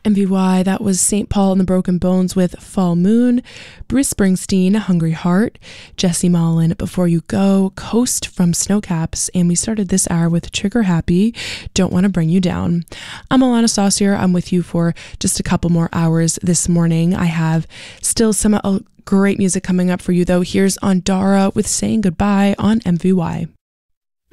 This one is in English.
MVY, that was St. Paul and the Broken Bones with Fall Moon, Bruce Springsteen, Hungry Heart, Jesse Malin, Before You Go, Coast from Snowcaps, and we started this hour with Trigger Happy, Don't Want to Bring You Down. I'm Alana Saucier. I'm with you for just a couple more hours this morning. I have still some great music coming up for you, though. Here's Ondara with Saying Goodbye on MVY.